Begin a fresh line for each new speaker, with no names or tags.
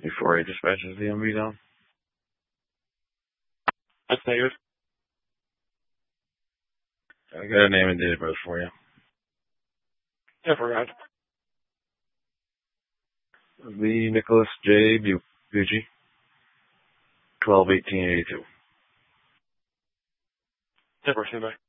before he dispatches the MV down.
That's negative.
I got a name and date of birth for you.
Yeah, forgot.
The Nicholas J. Bucci, 12/18/82.
Yeah, for standby.